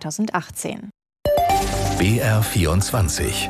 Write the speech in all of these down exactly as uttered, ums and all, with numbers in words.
zweitausendachtzehn. B R vierundzwanzig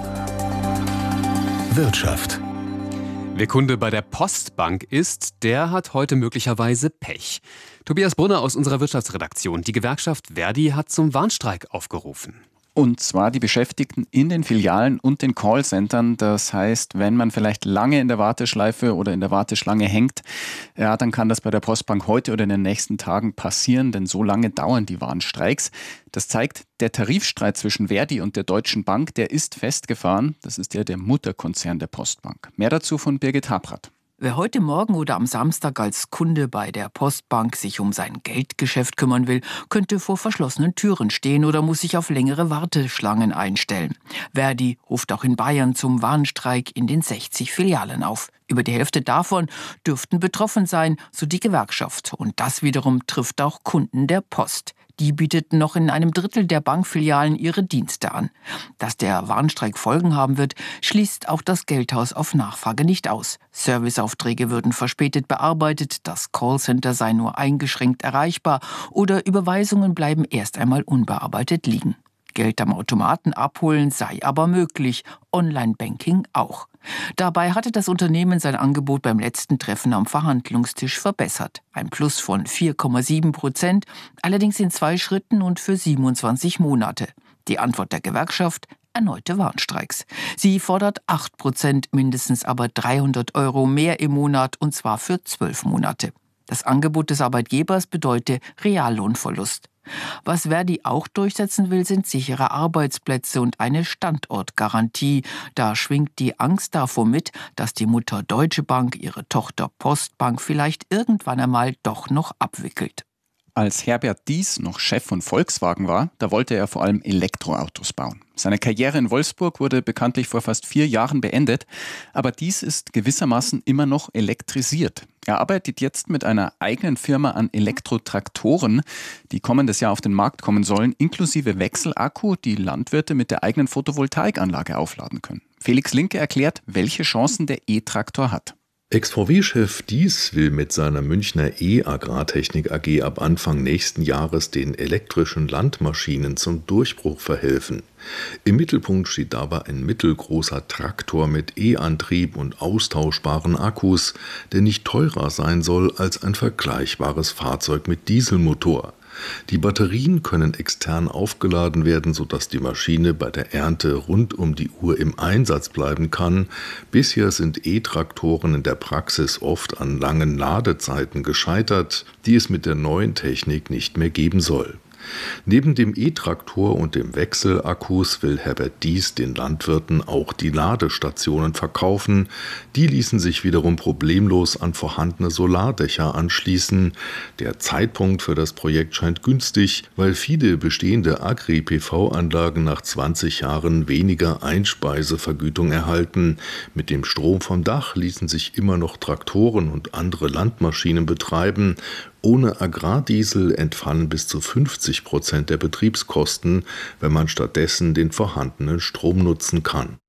Wirtschaft. Wer Kunde bei der Postbank ist, der hat heute möglicherweise Pech. Tobias Brunner aus unserer Wirtschaftsredaktion. Die Gewerkschaft Verdi hat zum Warnstreik aufgerufen. Und zwar die Beschäftigten in den Filialen und den Callcentern. Das heißt, wenn man vielleicht lange in der Warteschleife oder in der Warteschlange hängt, ja, dann kann das bei der Postbank heute oder in den nächsten Tagen passieren, denn so lange dauern die Warnstreiks. Das zeigt, der Tarifstreit zwischen Verdi und der Deutschen Bank, der ist festgefahren. Das ist ja der Mutterkonzern der Postbank. Mehr dazu von Birgit Habrath. Wer heute Morgen oder am Samstag als Kunde bei der Postbank sich um sein Geldgeschäft kümmern will, könnte vor verschlossenen Türen stehen oder muss sich auf längere Warteschlangen einstellen. Verdi ruft auch in Bayern zum Warnstreik in den sechzig Filialen auf. Über die Hälfte davon dürften betroffen sein, so die Gewerkschaft. Und das wiederum trifft auch Kunden der Post. Die bieteten noch in einem Drittel der Bankfilialen ihre Dienste an. Dass der Warnstreik Folgen haben wird, schließt auch das Geldhaus auf Nachfrage nicht aus. Serviceaufträge würden verspätet bearbeitet, das Callcenter sei nur eingeschränkt erreichbar oder Überweisungen bleiben erst einmal unbearbeitet liegen. Geld am Automaten abholen sei aber möglich, Online-Banking auch. Dabei hatte das Unternehmen sein Angebot beim letzten Treffen am Verhandlungstisch verbessert. Ein Plus von vier Komma sieben Prozent, allerdings in zwei Schritten und für siebenundzwanzig Monate. Die Antwort der Gewerkschaft: erneute Warnstreiks. Sie fordert acht Prozent, mindestens aber dreihundert Euro mehr im Monat, und zwar für zwölf Monate. Das Angebot des Arbeitgebers bedeute Reallohnverlust. Was Verdi auch durchsetzen will, sind sichere Arbeitsplätze und eine Standortgarantie. Da schwingt die Angst davor mit, dass die Mutter Deutsche Bank ihre Tochter Postbank vielleicht irgendwann einmal doch noch abwickelt. Als Herbert Diess noch Chef von Volkswagen war, da wollte er vor allem Elektroautos bauen. Seine Karriere in Wolfsburg wurde bekanntlich vor fast vier Jahren beendet, aber Diess ist gewissermaßen immer noch elektrisiert. Er arbeitet jetzt mit einer eigenen Firma an Elektrotraktoren, die kommendes Jahr auf den Markt kommen sollen, inklusive Wechselakku, die Landwirte mit der eigenen Photovoltaikanlage aufladen können. Felix Linke erklärt, welche Chancen der E-Traktor hat. Ex-V W-Chef Diess will mit seiner Münchner E-Agrartechnik A G ab Anfang nächsten Jahres den elektrischen Landmaschinen zum Durchbruch verhelfen. Im Mittelpunkt steht dabei ein mittelgroßer Traktor mit E-Antrieb und austauschbaren Akkus, der nicht teurer sein soll als ein vergleichbares Fahrzeug mit Dieselmotor. Die Batterien können extern aufgeladen werden, sodass die Maschine bei der Ernte rund um die Uhr im Einsatz bleiben kann. Bisher sind E-Traktoren in der Praxis oft an langen Ladezeiten gescheitert, die es mit der neuen Technik nicht mehr geben soll. Neben dem E-Traktor und dem Wechselakkus will Herbert Diess den Landwirten auch die Ladestationen verkaufen. Die ließen sich wiederum problemlos an vorhandene Solardächer anschließen. Der Zeitpunkt für das Projekt scheint günstig, weil viele bestehende Agri-P V-Anlagen nach zwanzig Jahren weniger Einspeisevergütung erhalten. Mit dem Strom vom Dach ließen sich immer noch Traktoren und andere Landmaschinen betreiben. Ohne Agrardiesel entfallen bis zu fünfzig Prozent der Betriebskosten, wenn man stattdessen den vorhandenen Strom nutzen kann.